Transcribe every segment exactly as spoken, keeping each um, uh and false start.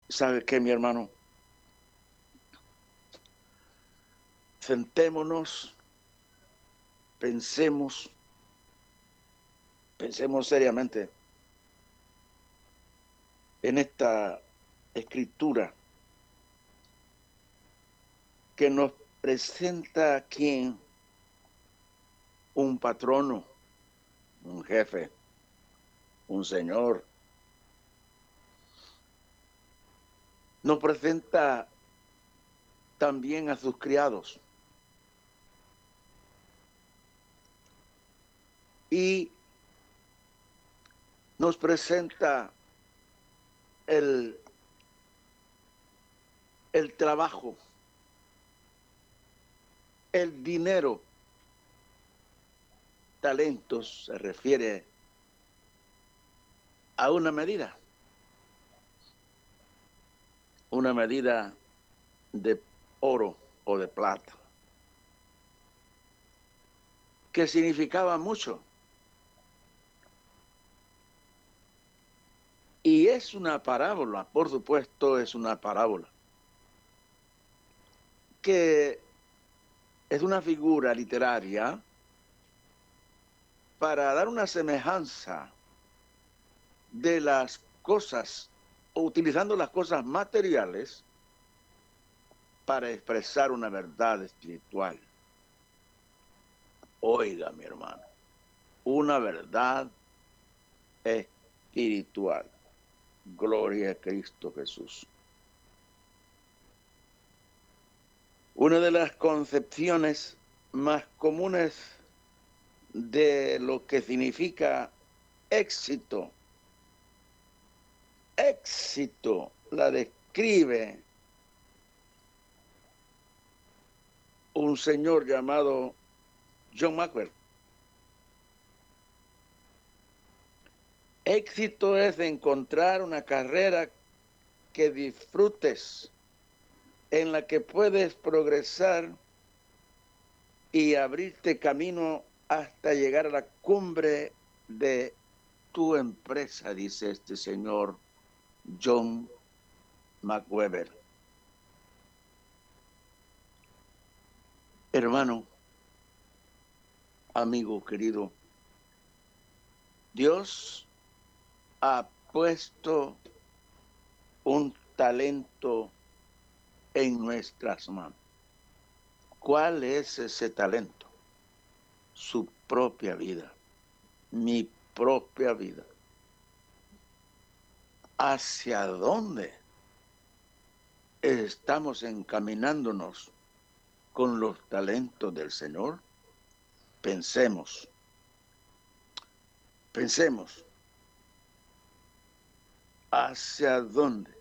¿Sabe qué, mi hermano? Sentémonos, pensemos, pensemos seriamente en esta escritura que nos presenta aquí un patrono, un jefe, un señor. Nos presenta también a sus criados. Y nos presenta el, el trabajo, el dinero. Talentos se refiere a una medida, una medida de oro o de plata, que significaba mucho. Y es una parábola, por supuesto, es una parábola, que es una figura literaria para dar una semejanza de las cosas, utilizando las cosas materiales para expresar una verdad espiritual. Oiga, mi hermano, una verdad espiritual. Gloria a Cristo Jesús. Una de las concepciones más comunes de lo que significa éxito, éxito, la describe un señor llamado John Maxwell. Éxito es encontrar una carrera que disfrutes, en la que puedes progresar y abrirte camino hasta llegar a la cumbre de tu empresa, dice este señor John Maxwell. Hermano, amigo querido, Dios ha puesto un talento en nuestras manos. ¿Cuál es ese talento? Su propia vida, mi propia vida. ¿Hacia dónde estamos encaminándonos con los talentos del Señor? Pensemos, pensemos, ¿hacia dónde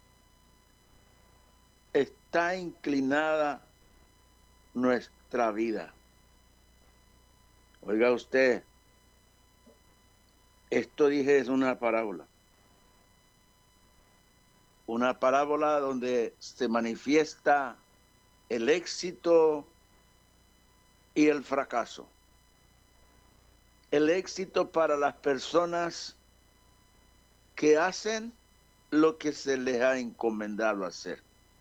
está inclinada nuestra vida? Oiga usted, esto dije es una parábola. Una parábola donde se manifiesta el éxito y el fracaso. El éxito para las personas que hacen lo que se les ha encomendado hacer.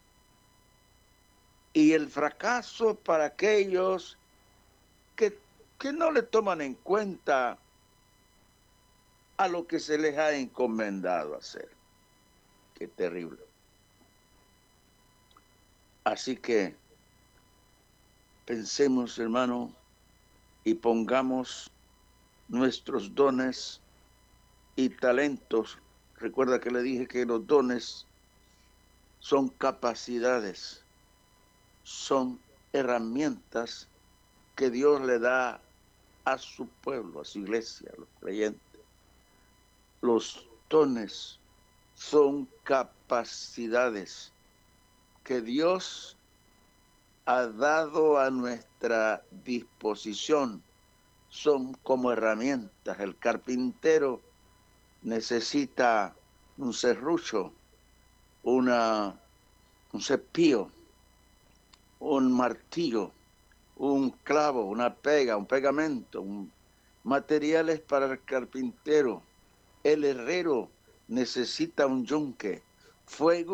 Y el fracaso para aquellos que, que no le toman en cuenta a lo que se les ha encomendado hacer. Qué terrible. Así que pensemos, hermano, y pongamos nuestros dones y talentos. Recuerda que le dije que los dones son capacidades, son herramientas que Dios le da a su pueblo, a su iglesia, a los creyentes. Los dones son capacidades que Dios ha dado a nuestra disposición. Son como herramientas. El carpintero necesita un serrucho, una, un cepillo, un martillo, un clavo, una pega, un pegamento, un, materiales para el carpintero. El herrero necesita un yunque, fuego